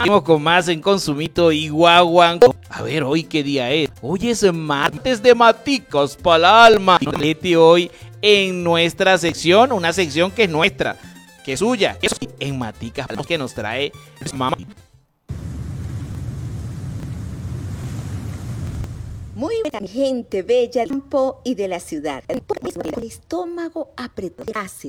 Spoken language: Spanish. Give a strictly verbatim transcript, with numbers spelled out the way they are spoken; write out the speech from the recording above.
Seguimos con más en Consumito y Guaguancó. A ver, ¿hoy qué día es? Hoy es martes de Maticos para el alma. Leti hoy en nuestra sección, una sección que es nuestra, que es suya, que es en Maticas, que nos trae mamá. Muy buena gente bella del campo y de la ciudad. El estómago apretado.